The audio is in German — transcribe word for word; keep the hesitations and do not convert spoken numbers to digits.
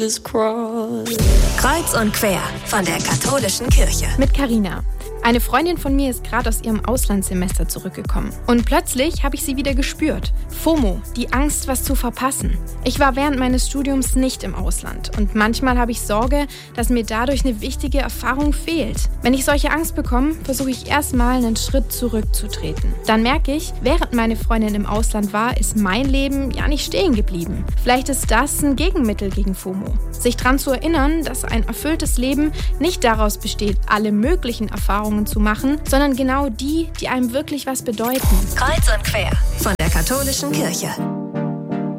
Kreuz und quer von der katholischen Kirche. Mit Carina. Eine Freundin von mir ist gerade aus ihrem Auslandssemester zurückgekommen. Und plötzlich habe ich sie wieder gespürt. FOMO, die Angst, was zu verpassen. Ich war während meines Studiums nicht im Ausland. Und manchmal habe ich Sorge, dass mir dadurch eine wichtige Erfahrung fehlt. Wenn ich solche Angst bekomme, versuche ich erstmal einen Schritt zurückzutreten. Dann merke ich, während meine Freundin im Ausland war, ist mein Leben ja nicht stehen geblieben. Vielleicht ist das ein Gegenmittel gegen FOMO. Sich daran zu erinnern, dass ein erfülltes Leben nicht daraus besteht, alle möglichen Erfahrungen zu machen, sondern genau die, die einem wirklich was bedeuten. Kreuz und quer von der katholischen Kirche.